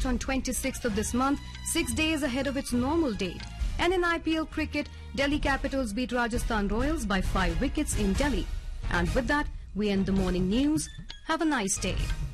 out on 26th of this month, 6 days ahead of its normal date. And in IPL cricket, Delhi Capitals beat Rajasthan Royals by 5 wickets in Delhi. And with that, we end the morning news. Have a nice day.